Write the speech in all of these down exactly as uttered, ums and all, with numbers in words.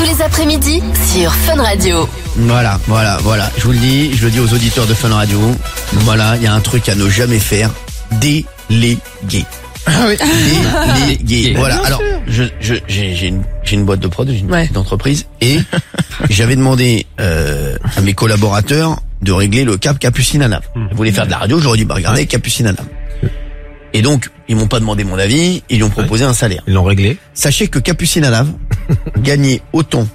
les après-midi sur Fun Radio. Voilà, voilà, voilà. Je vous le dis, je le dis aux auditeurs de Fun Radio. Voilà, il y a un truc à ne jamais faire. Déléguer. Ah oui. Déléguer. Voilà. Alors, je, je, j'ai, j'ai une, j'ai une boîte de prod, j'ai une ouais. petite entreprise et j'avais demandé euh, à mes collaborateurs de régler le câble Capucine à Naples. Ils voulaient faire de la radio, j'aurais dit bah regardez Capucine à Naples. Et donc, ils m'ont pas demandé mon avis, ils lui ont proposé ouais. un salaire. Ils l'ont réglé. Sachez que Capucine à Naples gagnait autant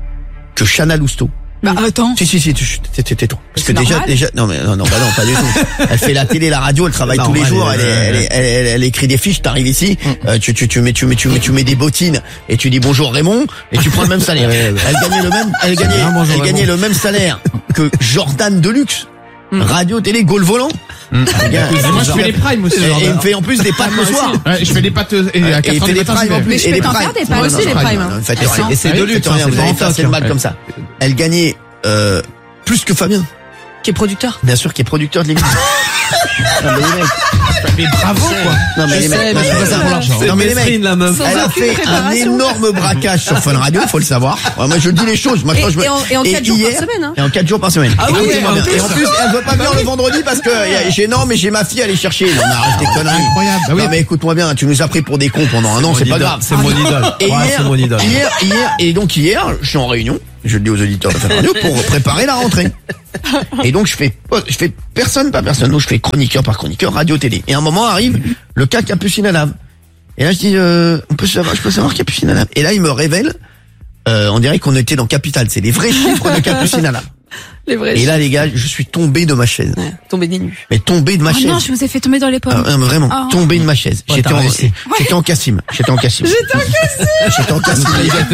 que Chana Lousteau. Bah attends. Si si si, tais-toi. Parce que C'est déjà normal. déjà non mais non non bah non pas du tout. Elle fait la télé, la radio, elle travaille tous les jours, elle, elle, elle, elle, elle, elle écrit des fiches, t'arrives ici, euh, tu tu tu mets tu mets tu mets tu mets des bottines et tu dis bonjour Raymond et tu prends le même salaire. Elle gagnait le même elle gagnait elle gagnait le même salaire que Jordan Deluxe. Radio, télé, goal volant. Mmh. Moi je fais les primes aussi. Et il me fait en plus des pâtes le soir. Ouais, je fais des pâtes et à quatre heures du matin. Mais je peux t'en faire des pâtes aussi les primes. Et c'est de luxe, vous allez faire c'est mal comme ça. Elle gagnait euh, plus que Fabien. Qui est producteur. Bien sûr, qui est producteur de l'émission. Non mais les mecs. Mais bravo quoi. Non mais les mecs, mais c'est pas ça pour l'argent. Non mais les mecs, la meuf. elle a fait un énorme braquage sur Fun Radio, faut le savoir. Ouais, moi je dis les choses. Moi, et, je me... et en, et en quatre jours par semaine. Hein. Et en quatre jours par semaine. Ah oui, et, en et en plus, elle veut pas venir le vendredi parce que j'ai non mais j'ai ma fille à aller chercher. Non mais arrête tes conneries. Incroyable. Bah oui. Non mais écoute-moi bien, tu nous as pris pour des cons pendant un an, c'est pas grave. C'est mon idole. Et Ouais, c'est mon idole. hier, hier, et donc hier, je suis en réunion. Je le dis aux auditeurs de Fun Radio pour préparer la rentrée. Et donc je fais, je fais personne par personne, donc je fais chroniqueur par chroniqueur, radio télé. Et à un moment arrive le cas Capucine à Naples. Et là je dis, euh, on peut savoir, je peux savoir Capucine à Naples. Et là il me révèle, euh, on dirait qu'on était dans Capital, c'est les vrais chiffres de Capucine à Naples. Les vrais. Et là les gars, je suis tombé de ma chaise. Ouais, tombé des nues. Mais tombé de ma Oh chaise. non, je vous ai fait tomber dans les pommes. Ah, non, mais vraiment, Oh. tombé de ma chaise. Ouais, j'étais t'as en, réussi. j'étais en Cassim. J'étais en Cassim. J'étais en Cassim. J'étais en Cassim.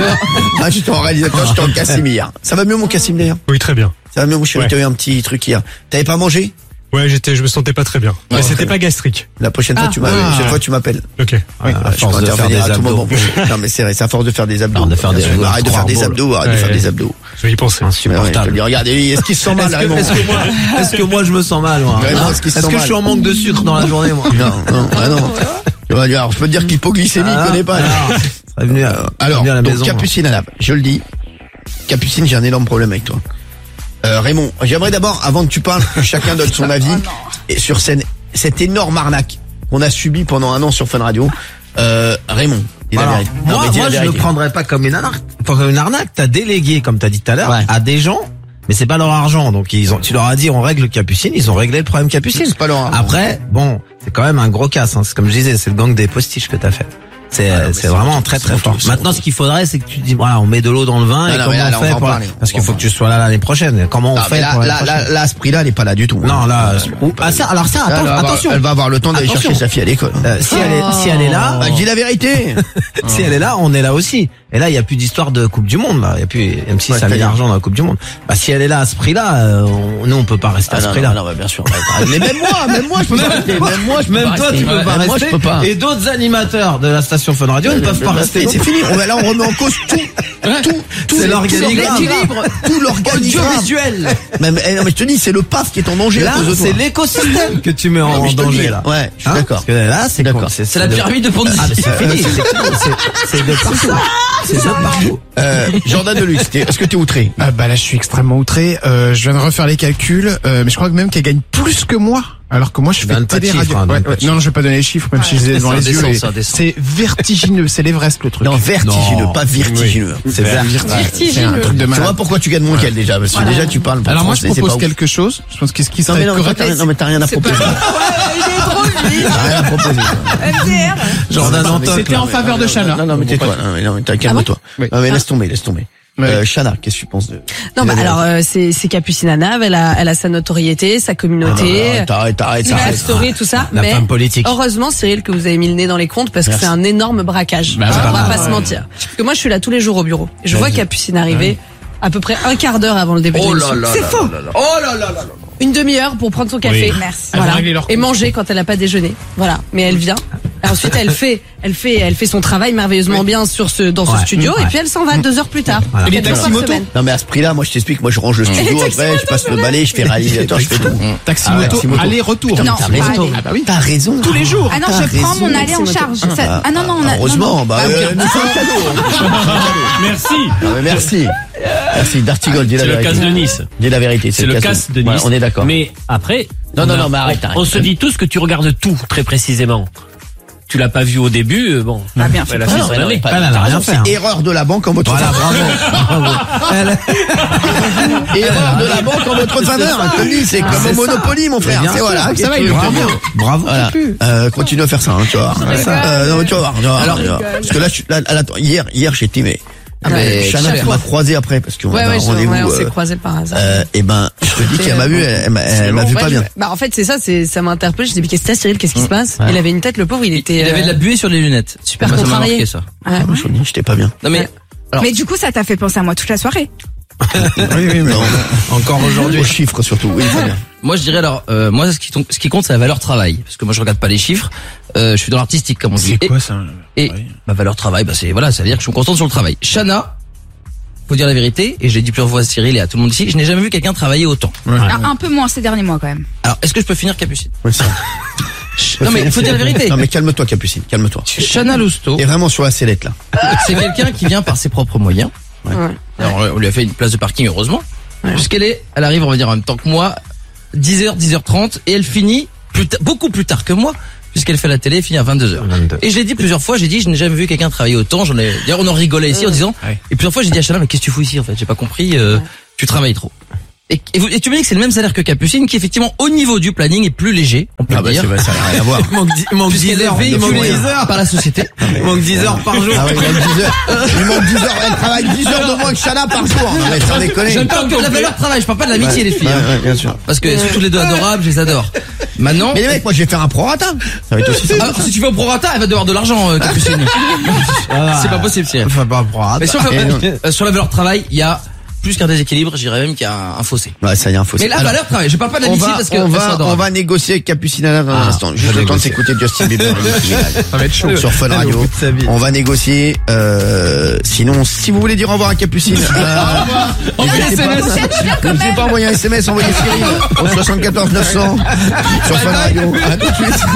Ah, j'étais en réalisateur, j'étais en Cassim hier. Ça va mieux mon Cassim d'ailleurs? Oui, très bien. Ça va mieux mon chéri, Ouais. t'as eu un petit truc hier. T'avais pas mangé? Ouais, j'étais, je me sentais pas très bien. Mais Ouais, c'était très pas gastrique. La prochaine fois, tu m'as, Ah. la prochaine fois, tu m'appelles. Ok. Oui, à je force peux de faire intervenir des à tout abdos. moment. Non, mais c'est vrai, c'est à force de faire des abdos. Non, de faire des abdos. Arrête de faire des Trois abdos, arrête de Ouais, faire ouais. des abdos. Je vais y penser. Ouais, je te le dis, regarde, est-ce qu'il se sent mal, Est-ce que, Raymond? est-ce que moi, est-ce que moi je me sens mal, moi? Vraiment, Non. est-ce qu'il se Est-ce sent que je mal suis en manque de sucre dans la journée, moi? Non, non, ah non. Tu vas dire, alors, je peux te dire que l'hypoglycémie, il Ah, connaît pas. alors, serait venu à, Alors, venu à la donc maison. Capucine à Naples, je le dis. Capucine, j'ai un énorme problème avec toi. Euh, Raymond, j'aimerais d'abord, avant que tu parles, que chacun donne son avis et sur scène, cette énorme arnaque qu'on a subie pendant un an sur Fun Radio. Euh, Raymond, dis la Alors, vérité. Non, moi, mais dis moi la je ne le vérité. prendrais pas comme une arnaque. Enfin, comme une arnaque, t'as délégué, comme t'as dit tout à l'heure, Ouais. à des gens, mais c'est pas leur argent. Donc ils ont, tu leur as dit on règle Capucine, ils ont réglé le problème Capucine. C'est pas leur argent. Après, bon, c'est quand même un gros casse. Hein. C'est comme je disais, c'est le gang des postiches que t'as fait. C'est, Ah non, mais c'est c'est vraiment honteux, très c'est très honteux, fort. c'est Maintenant, honteux. ce qu'il faudrait, c'est que tu dis voilà, on met de l'eau dans le vin Non, et non, comment mais là, là, on on fait va en pour la- parler. parce On qu'il va faut en que tu sois là l'année prochaine. Comment on Non, fait mais là, pour là, l'année là, prochaine là, à ce prix-là, elle est pas là du tout. Non, là, ah ça, alors ça, Là, attends, elle va avoir- attention. Elle va avoir le temps d'aller Attention. chercher sa fille à l'école. Euh, si elle est, si elle est là, Bah, je dis la vérité. si elle est là, on est là aussi. Et là, il y a plus d'histoire de Coupe du Monde, là. Il y a plus, même si Ouais, ça met c'est-à-dire l'argent dans la Coupe du Monde. Bah, si elle est là à ce prix-là, euh, on, nous, on peut pas rester Ah à ce non, prix-là. non, non, bah, bien sûr. Mais même moi, même moi, je peux pas rester. Même moi, je peux Même pas toi, rester. tu peux pas Même Moi, je rester. peux pas. Et d'autres animateurs de la station Fun Radio ne peuvent pas rester. C'est fini. On va là, on remet en cause tout, tout, tout. C'est tout l'organigramme. l'équilibre, tout l'organigramme. Audiovisuel. Même, eh, non, mais je te dis, c'est le P A F qui est en danger à Là, cause de toi. c'est l'écosystème que tu mets Non, en, mais en je te le danger, dis. là. Ouais, je suis Hein d'accord. Parce que là, c'est D'accord. quoi C'est C'est la pyramide de Ponzi. Ah, mais c'est fini. C'est- c'est- C'est de partout. C'est de partout. Euh, Jordan Deluxe, t'es- est-ce que t'es outré? Ah bah là je suis extrêmement outré. Euh, je viens de refaire les calculs, euh, mais je crois que même qu'elle gagne plus que moi. Alors que moi je fais Donne pas de télé-radio. chiffres, hein, donne Ouais, pas de ouais. Non, non, je vais pas donner les chiffres, même si je les ai devant Ça les yeux. descend, mais ça descend. C'est vertigineux, c'est l'Everest le truc. Non, vertigineux, Non. pas vertigineux. C'est vert. C'est un truc de Tu malade. vois pourquoi tu gagnes moins qu'elle déjà? Parce que déjà tu parles pas Alors moi je français, c'est propose pas ouf. quelque chose. Je pense que ce qui Non serait mais non, mais toi, correct. t'as- non mais t'as rien à proposer. Il est trop lui. T'as rien à proposer. M D R. Jordan Antoc. C'était en faveur de Chana. Non, non, mais tais-toi. Non, mais, non, mais t'as- calme-toi. Oui. Non, mais laisse tomber, laisse tomber. Ouais. Euh, Chana, qu'est-ce que tu penses de... Non, bah alors euh, c'est c'est Capucine à Naples, elle a elle a sa notoriété, sa communauté, Arrête, arrête, arrête, la arrête. story, tout ça. La mais femme politique. heureusement, Cyril, que vous avez mis le nez dans les comptes parce que Merci. c'est un énorme braquage. Bah, on bah, va bah, pas ouais. se mentir. Parce que moi, je suis là tous les jours au bureau. Et je vois Capucine arriver à peu près un quart d'heure avant le début de Oh là l'émission. là C'est là faux. là là. Oh là là là là. Une demi-heure pour prendre son café. Oui. Merci. Elles vont Voilà. régler leur Et compte. manger quand elle n'a pas déjeuné. Voilà. Mais elle vient. Ensuite, elle fait, elle fait, elle fait son travail merveilleusement bien sur ce, dans ce Ouais. studio, Ouais. et puis elle s'en va deux heures plus tard. Voilà. Et les Quatre fois taxis par moto semaine. Non mais à ce prix-là, moi je t'explique, moi je range le studio, Les après je passe le balai, je fais réalisateur, je fais tout. Taxi Ah ouais, moto, taxi moto. aller-retour. Non, T'as raison. allez. Ah bah oui. T'as raison. Tous les jours. Ah non, T'as je prends raison. mon aller en charge. Ça- Ah non, non, on a. Heureusement, non, non. bah, Ah, euh, ok. nous sommes cadeau. Merci. Non, mais merci. Merci, Dartigol, dis la C'est le vérité. casse de Nice. Dis la vérité, C'est le casse de Nice. Ouais, on est d'accord. Mais après. Non, on non, a- non, mais arrête, on- arrête. On se dit tous que tu regardes tout très précisément. Tu l'as pas vu au début, euh, bon. Ah, bien fait. Elle a Ah fait non, son mais non, année. pas- Elle, elle a t'as rien raison, fait, hein. c'est erreur de la banque en votre Voilà, faveur. bravo. Elle- Erreur de la banque en votre faveur. Je te le dis, c'est comme c'est au ça. Monopoly, mon frère. Bien C'est sûr. voilà. Ça va, il qu'est-ce est que tu veux bravo. dire Bravo. Voilà. Euh, continue à faire ça, hein, tu vois. Euh, non, mais tu vas voir. tu vas voir, Alors, tu vas voir. Parce que là, je suis, là, là, attends, hier, hier, j'étais, mais, Ah, mais Chana, chaque elle fois. m'a croisé après, parce qu'on Ouais, avait ouais, un je- rendez-vous, ouais, on s'est euh, croisés par hasard. euh, et ben, je te dis qu'elle m'a vu, elle, elle m'a- elle m'a vu Ouais, pas je- bien. Bah en fait c'est ça, c'est ça m'a interpellé. Je dis mais qu'est-ce que t'as, Cyril, qu'est-ce qui se passe? Il avait une tête, le pauvre, il était. Il avait de la euh, buée sur les lunettes. super Moi, ça m'a contrarié. marqué ça. ouais. Moi, je te dis, j'étais pas bien. Non mais Ouais. Alors- Mais du coup, ça t'a fait penser à moi toute la soirée. Oui, oui, mais Encore aujourd'hui. aux chiffres surtout. Oui, très bien. moi je dirais alors euh, moi ce qui, ton- ce qui compte c'est la valeur travail parce que moi je regarde pas les chiffres. Euh, je suis dans l'artistique comme on dit. C'est Et- quoi ça? Et Ouais. ma valeur travail, bah c'est voilà, ça veut dire que je suis content sur le travail. Chana, faut dire la vérité, et je l'ai dit plusieurs fois à Cyril et à tout le monde ici, je n'ai jamais vu quelqu'un travailler autant. Ah, un peu moins ces derniers mois quand même. Alors, est-ce que je peux finir Capucine? Ouais, ça. Non mais il faut dire la vérité. Non mais calme-toi, Capucine, calme-toi. Chana Lousteau, T'es vraiment sur la sellette là. c'est quelqu'un qui vient par ses propres moyens. Ouais. Alors, on lui a fait une place de parking, heureusement. Ouais. Puisqu'elle est, elle arrive, on va dire, en même temps que moi, dix heures, dix heures trente, et elle finit plus ta- beaucoup plus tard que moi, puisqu'elle fait la télé, elle finit à vingt-deux heures. vingt-deux. Et je l'ai dit plusieurs fois, j'ai dit, je n'ai jamais vu quelqu'un travailler autant, j'en ai, d'ailleurs, on en rigolait ici en disant, Ouais. et plusieurs fois, j'ai dit à Chana, mais qu'est-ce que tu fous ici, en fait? J'ai pas compris, euh, tu travailles trop. Et, et, vous- et tu me dis que c'est le même salaire que Capucine, qui effectivement, au niveau du planning, est plus léger, on peut Ah le bah dire. c'est vrai, ça n'a rien à voir. Il manque dix, il manque Puisqu'elle dix est heures. payée Il manque tous les dix heures. par la société. Il manque dix heures par jour. Ah ouais, il manque dix heures. Il manque dix heures, elle travaille dix heures de moins que Chana par jour. Non mais sans déconner. Je ne parle que de la valeur travail, je parle pas de l'amitié, les filles. Ouais, hein. ouais, bien sûr. Parce que elles sont toutes les deux adorables, je les adore. Maintenant, Mais les mecs, moi je vais faire un prorata. Ça va être aussi simple. alors, si tu veux au prorata, elle va devoir de l'argent, euh, Capucine. C'est pas possible, Cyril. Enfin, pas pour Mais sur, Et non. euh, sur la valeur travail, il y a plus qu'un déséquilibre, je dirais même qu'il y a un, un fossé. Ouais, ça y est, un faux. Mais la Alors, valeur travail, je parle pas on d'amitié va, parce que on elles sont va, on adorables. va négocier avec Capucine à Ah, l'instant. Juste on va le temps de négocier. s'écouter Justin Bieber. Ça va être chaud. Sur Fun Elle est au Radio. bout de sa vie. On va négocier, euh, sinon, si vous voulez dire au revoir à Capucine, euh, n'hésitez pas, n'hésitez pas à envoyer un S M S, envoyez Cyril au soixante-quatorze neuf cents sur Fun Radio. À tout de suite.